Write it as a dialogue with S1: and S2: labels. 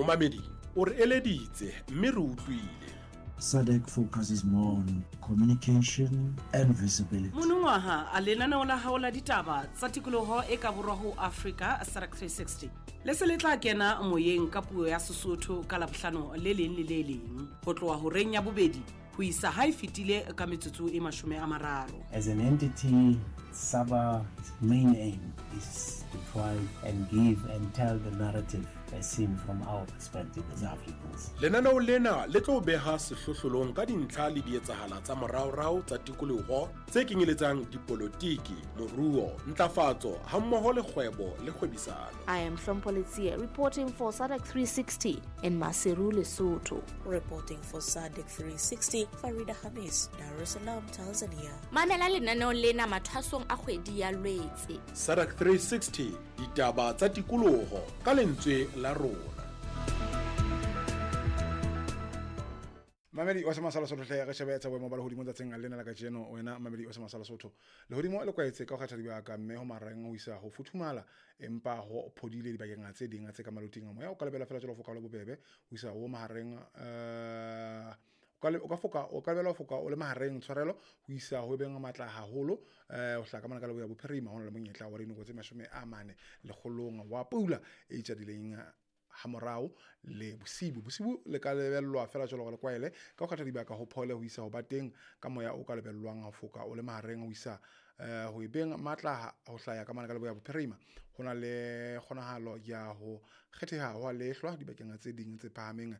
S1: momamedi o re eleditse mme re utlwile.
S2: SADC focuses more on communication and visibility.
S3: Monongwaha a lenaneo la hao la ditaba tsa tikoloho e ka borwa ho Africa SADC 360 le se le tla kena moyeng ka puo ya Sesotho ka Labohlano le leng le le leng ho tloha ho reng ya bobedi ho isa ha e fetile ka metsotso e 30.
S4: As an entity, SABA's main aim is to try and give and tell the narrative as seen from our perspective as Africans.
S1: Lenaneo lena le tlo beha sehlohlolong ka dintlha le dietsahala tsa moraorao tsa tikoloho tse kenyeletsang dipolotiki, moruo, ntlafatso hammoho le kgwebo le kgwebisano.
S5: I am Shompolitsia reporting for SADC 360 in Maseru, Lesotho.
S6: Reporting for SADC 360, Farida Hamis, Dar es Salaam, Tanzania.
S7: Mamela lenaneo lena mathwasong a kgwedi ya Lwetse.
S1: SADC 360, ditaba tsa tikoloho ka lentswe la rona.
S8: Mamedi wa Semasala Sotho hle re shebetsa boemo ba lehodimo tsatseng a lena la ka jeno wena Mamedi wa Semasala Sotho lehodimo le kwaetse ka kgatha diba ka mme ho marang ho isa ho futhumala empa ho phodile dibakeng tse ding tse ka maluting a moya o ka lebela fela tlo foka le bobebe ho isa ho mahareng o ka lebela foka o le mahareng tshwarelo ho isa ho beng matla haholo o hlaka mana ka le ya bophirima hona le monyetla wa dinoko tse 40 le kgolong wa pula e itjadileng ha morao le bosibu le ka lebellwa fela jalo le kwaele ka kgatha dibaka ho phole ho isa ho bateng ka moya o ka lebellwang ho foka o le mahareng ho isa ho ibeng matla ho hlaya ka mana ka le ya bophirima hona le kgonahalo ya ho kgetheha ho lehlwa dibakeng tse ding tse phahameng